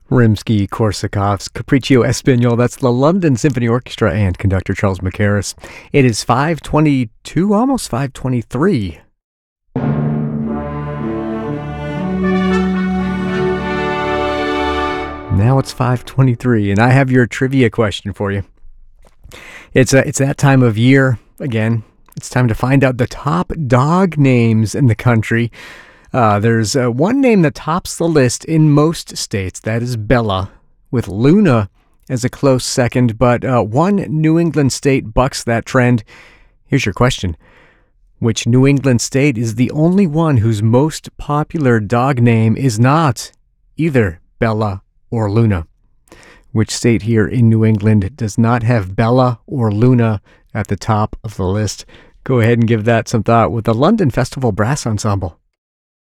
Rimsky-Korsakov's Capriccio Espagnol. That's the London Symphony Orchestra and conductor Charles Mackerras. It is 5:22, almost 5:23. Now it's 5:23, and I have your trivia question for you. It's that time of year again. It's time to find out the top dog names in the country. There's one name that tops the list in most states. That is Bella, with Luna as a close second. But one New England state bucks that trend. Here's your question. Which New England state is the only one whose most popular dog name is not either Bella or Luna? Which state here in New England does not have Bella or Luna at the top of the list? Go ahead and give that some thought with the London Festival Brass Ensemble.